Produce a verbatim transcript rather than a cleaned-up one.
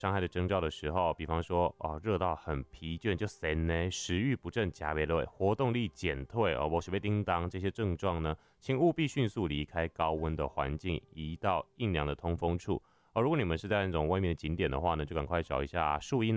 伤害的征兆的时候，比方说哦热到很疲倦就神呢，食欲不振、加倍累、活动力减退哦，我是被叮当这些症状呢，请务必迅速离开高温的环境，移到阴凉的通风处哦。如果你们是在那种外面的景点的话呢，就赶快找一下树荫